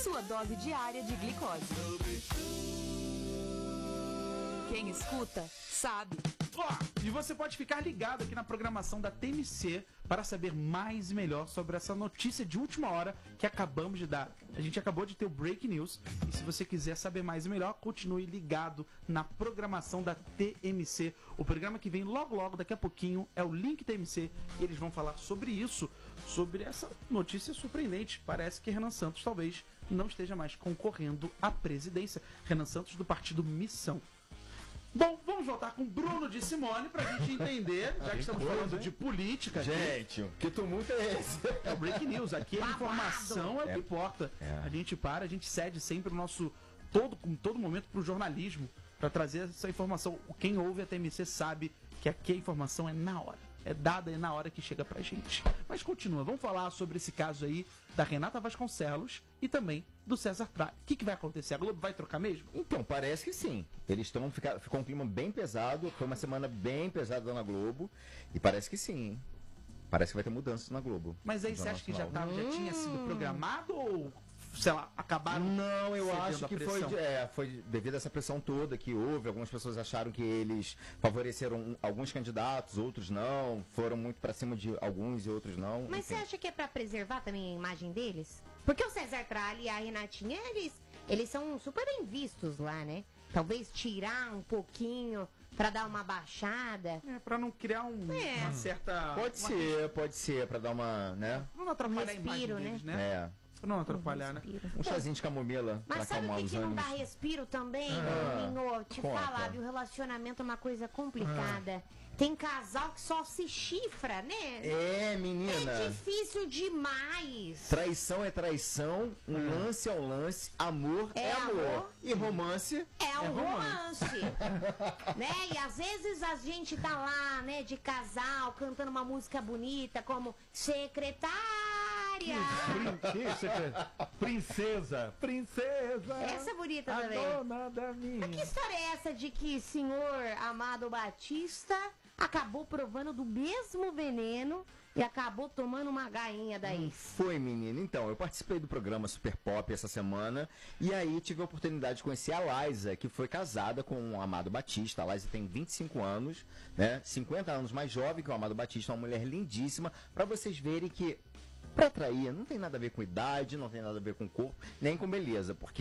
sua dose diária de glicose. Quem escuta, sabe. E você pode ficar ligado aqui na programação da TMC para saber mais e melhor sobre essa notícia de última hora que acabamos de dar. A gente acabou de ter o Break News e se você quiser saber mais e melhor, continue ligado na programação da TMC. O programa que vem logo, daqui a pouquinho, é o Link TMC e eles vão falar sobre isso, sobre essa notícia surpreendente. Parece que Renan Santos talvez não esteja mais concorrendo à presidência. Renan Santos do partido Missão. Bom, vamos voltar com Bruno de Simone pra gente entender, já que estamos falando de política. Gente, que tumulto é esse? É o Break News, aqui a informação é o que importa. É. A gente cede sempre o nosso, em todo momento pro jornalismo, pra trazer essa informação. Quem ouve a TMC sabe que aqui a informação é na hora. É dada na hora que chega pra gente. Mas continua, vamos falar sobre esse caso aí da Renata Vasconcelos e também do César Tralli. O que vai acontecer? A Globo vai trocar mesmo? Então, parece que sim. Ficou um clima bem pesado, foi uma semana bem pesada na Globo e parece que sim, hein? Parece que vai ter mudanças na Globo. Mas aí você acha que já tinha sido programado ou, sei lá, acabaram? Não, eu cedendo acho à que pressão? foi devido a essa pressão toda que houve. Algumas pessoas acharam que eles favoreceram alguns candidatos, outros não. Foram muito pra cima de alguns e outros não. Mas enfim. você acha que é pra preservar também a imagem deles? Porque o César Tralli e a Renatinha, eles são super bem vistos lá, né? Talvez tirar um pouquinho pra dar uma baixada. É, pra não criar uma certa... Pode ser, pra dar uma, né? Pra não atrapalhar a imagem respiro, deles, né? É. Pra não atrapalhar, né? Um chazinho de camomila pra Mas sabe acalmar o que, os que não dá ânimos. respiro também, Minho? Te conta. falar, viu? Relacionamento é uma coisa complicada. Tem casal que só se chifra, né? É, menina. É difícil demais. Traição é traição, um lance é um lance, amor é, É amor. amor. E romance É um romance, né? E às vezes a gente tá lá, né, de casal, cantando uma música bonita, como Secretária. Princesa. Essa é bonita A também. dona da minha. Que história é essa de que senhor Amado Batista acabou provando do mesmo veneno e acabou tomando uma gainha da ex? Foi, menina. Então, eu participei do programa Super Pop essa semana e aí tive a oportunidade de conhecer a Liza, que foi casada com o Amado Batista. A Liza tem 25 anos, né? 50 anos mais jovem que o Amado Batista, uma mulher lindíssima, pra vocês verem que pra trair não tem nada a ver com idade, não tem nada a ver com corpo, nem com beleza, porque